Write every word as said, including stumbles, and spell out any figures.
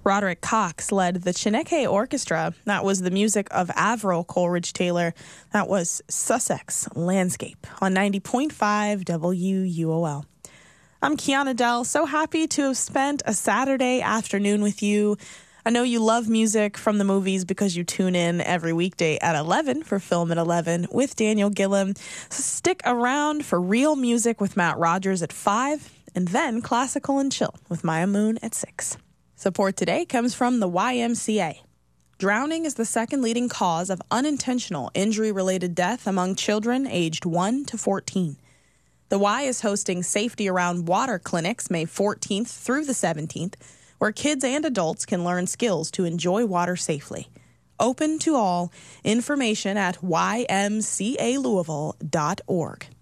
Broderick Cox led the Chineke Orchestra. That was the music of Avril Coleridge Taylor. That was Sussex Landscape on ninety point five W U O L. I'm Kiana Dell, so happy to have spent a Saturday afternoon with you. I know you love music from the movies because you tune in every weekday at eleven for Film at eleven with Daniel Gillum. So stick around for real music with Matt Rogers at five, and then classical and chill with Maya Moon at six. Support today comes from the Y M C A. Drowning is the second leading cause of unintentional injury-related death among children aged one to fourteen. The Y is hosting Safety Around Water clinics May fourteenth through the seventeenth, where kids and adults can learn skills to enjoy water safely. Open to all. Information at y m c a louisville dot org.